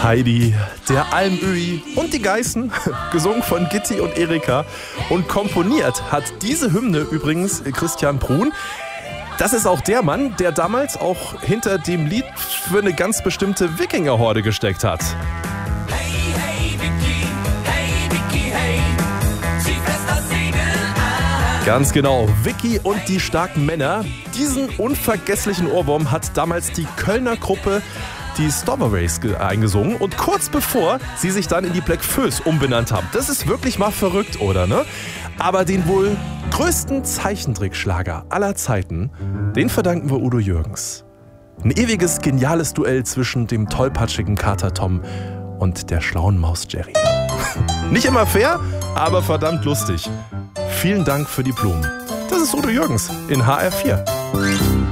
Heidi, der Almöhi und die Geißen, gesungen von Gitti und Erika. Und komponiert hat diese Hymne übrigens Christian Bruhn. Das ist auch der Mann, der damals auch hinter dem Lied für eine ganz bestimmte Wikingerhorde gesteckt hat. Hey, hey, Vicky, hey, zieh fest das Segel an. Ganz genau, Vicky und die starken Männer. Diesen unvergesslichen Ohrwurm hat damals die Kölner Gruppe die Strawberries eingesungen und kurz bevor sie sich dann in die Black Föß umbenannt haben. Das ist wirklich mal verrückt, oder ne? Aber den wohl größten Zeichentrickschlager aller Zeiten, den verdanken wir Udo Jürgens. Ein ewiges, geniales Duell zwischen dem tollpatschigen Kater Tom und der schlauen Maus Jerry. Nicht immer fair, aber verdammt lustig. Vielen Dank für die Blumen. Das ist Udo Jürgens in HR4.